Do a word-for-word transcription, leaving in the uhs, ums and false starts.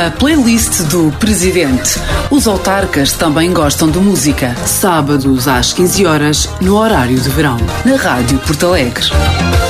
A playlist do Presidente. Os autarcas também gostam de música. Sábados às quinze horas, no horário de verão. Na Rádio Porto Alegre.